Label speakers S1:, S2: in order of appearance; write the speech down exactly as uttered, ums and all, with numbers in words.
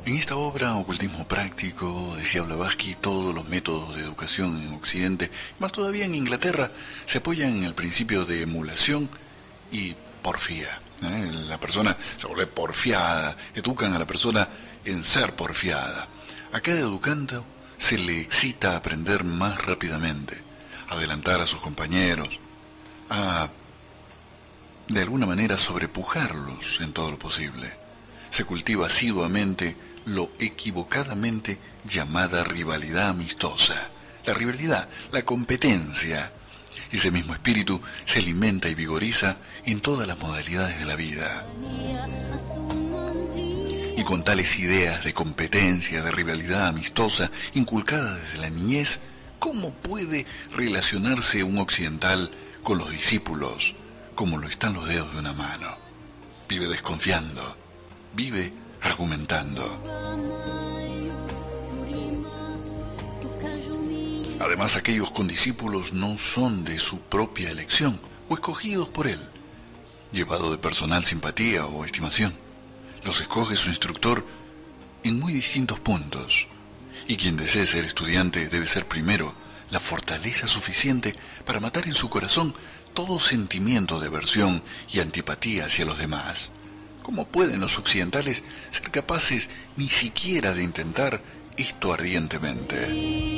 S1: En esta obra, Ocultismo Práctico, decía Blavatsky, todos los métodos de educación en Occidente, más todavía en Inglaterra, se apoyan en el principio de emulación y porfía. ¿eh? La persona se vuelve porfiada, educan a la persona en ser porfiada. A cada educante se le excita a aprender más rápidamente, a adelantar a sus compañeros, a, de alguna manera, sobrepujarlos en todo lo posible. Se cultiva asiduamente lo equivocadamente llamada rivalidad amistosa. La rivalidad, la competencia. Ese mismo espíritu se alimenta y vigoriza en todas las modalidades de la vida. Y con tales ideas de competencia, de rivalidad amistosa, inculcadas desde la niñez, ¿cómo puede relacionarse un occidental con los discípulos como lo están los dedos de una mano? Vive desconfiando, vive argumentando. Además, aquellos condiscípulos no son de su propia elección o escogidos por él, llevado de personal simpatía o estimación. Los escoge su instructor en muy distintos puntos, y quien desee ser estudiante debe ser primero la fortaleza suficiente para matar en su corazón todo sentimiento de aversión y antipatía hacia los demás. ¿Cómo pueden los occidentales ser capaces ni siquiera de intentar esto ardientemente?